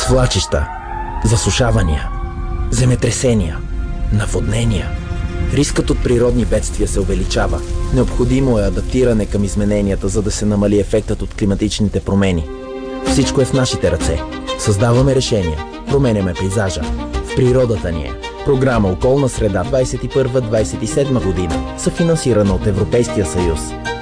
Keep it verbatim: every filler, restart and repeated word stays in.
Свлачища, засушавания, земетресения, наводнения. Рискът от природни бедствия се увеличава. Необходимо е адаптиране към измененията, за да се намали ефектът от климатичните промени. Всичко е в нашите ръце. Създаваме решения, променяме пейзажа. В природата ни е. Програма Околна среда двадесет и първа - двадесет и седма година, съфинансирана от Европейския съюз.